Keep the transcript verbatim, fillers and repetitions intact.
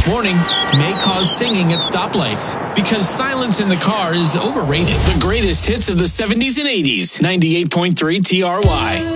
Warning, may cause singing at stoplights. Because silence in the car is overrated. The greatest hits of the seventies and eighties. ninety-eight point three T R Y.